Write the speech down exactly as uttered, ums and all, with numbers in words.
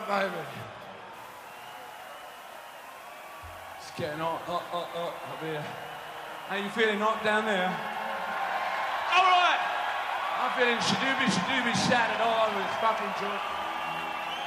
right, baby. It's getting hot, hot, hot, hot up here. How you feeling hot down there? All right. I'm feeling shadooby, shadooby, shattered all over this fucking joint.